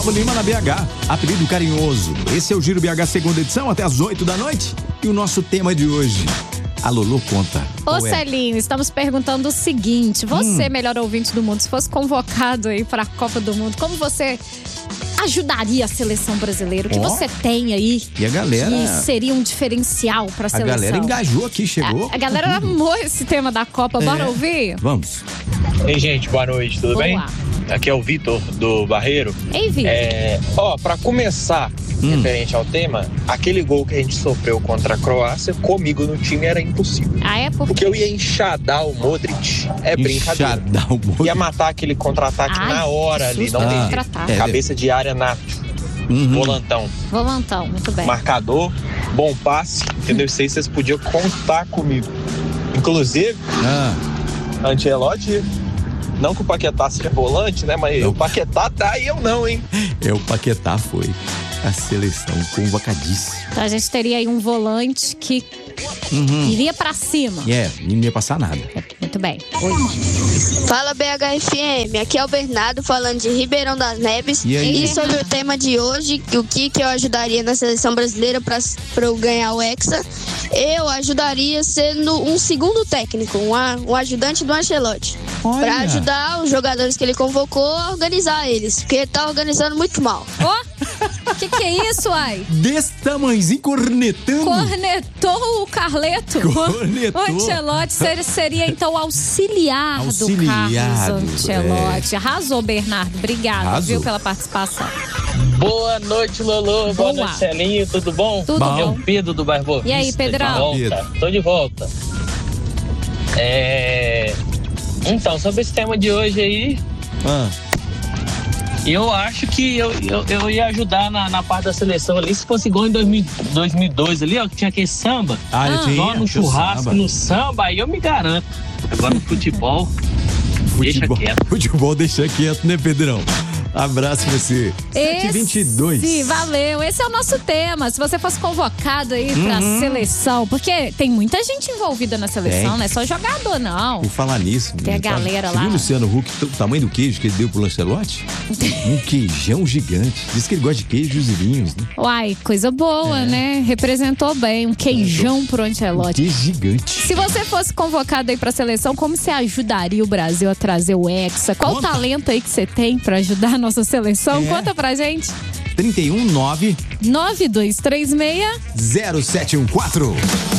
Gustavo Lima na BH, apelido carinhoso. Esse é o Giro BH, segunda edição, até às 8 da noite. E o nosso tema de hoje, a Lolô conta. Ô Celinho, estamos perguntando o seguinte: você, melhor ouvinte do mundo, se fosse convocado aí para a Copa do Mundo, como você ajudaria a seleção brasileira? O que você tem aí? E a galera, que seria um diferencial para a seleção? A galera engajou aqui, chegou. A galera amou esse tema da Copa. Bora ouvir? Vamos. Ei, gente, boa noite, tudo bem? Aqui é o Vitor, do Barreiro. Ei, Vitor. Pra começar, referente ao tema, aquele gol que a gente sofreu contra a Croácia, comigo no time era impossível. Ah, é? Porque eu ia enxadar o Modric, brincadeira. Enxadar o Modric. Ia matar aquele contra-ataque na hora ali, não tem jeito. Cabeça de área nato. Volantão, muito bem. Marcador, bom passe, entendeu? Isso aí vocês podiam contar comigo. Inclusive, Ancelotti, não que o Paquetá seja volante, né? Mas o Paquetá tá e eu não, hein? O Paquetá foi a seleção convocadíssima. Então a gente teria aí um volante que iria pra cima. Não ia passar nada. Muito bem. Fala BHFM, aqui é o Bernardo falando de Ribeirão das Neves. E sobre o tema de hoje, o que eu ajudaria na seleção brasileira pra eu ganhar o Hexa, eu ajudaria sendo um segundo técnico, um ajudante do Ancelotti. Pra ajudar os jogadores que ele convocou a organizar eles, porque ele tá organizando muito mal. O que é isso, ai? Desse tamanhozinho, cornetando. Cornetou o Carleto. Cornetou. O Ancelotti seria então o auxiliar do Carlos Ancelotti. Arrasou, Bernardo. Obrigada, viu, pela participação. Boa noite, Lolô. Boa noite, Celinho. Tudo bom? Tudo bom. É o Pedro do Bairro Boa Vista. E aí, Pedrão? Tô de volta. Então, sobre esse tema de hoje aí, eu acho que eu ia ajudar na parte da seleção ali, se fosse igual em 2002 ali, ó, que tinha aquele samba. Só no churrasco, no samba, aí eu me garanto. Agora no futebol, deixa quieto. Futebol deixa quieto, né, Pedrão? Abraço pra você. 7h22. Sim, valeu. Esse é o nosso tema. Se você fosse convocado aí pra seleção, porque tem muita gente envolvida na seleção, não é só jogador, não. Por falar nisso, tem a galera lá. Você viu o Luciano Huck, o tamanho do queijo que ele deu pro Lancelotti? Um queijão gigante. Diz que ele gosta de queijos e vinhos, né? Uai, coisa boa, né? Representou bem. Um queijão pro Ancelotti. Que gigante. Se você fosse convocado aí pra seleção, como você ajudaria o Brasil a trazer o Hexa? Qual o talento aí que você tem pra ajudar a nossa seleção? Conta pra gente. 319 9236 0714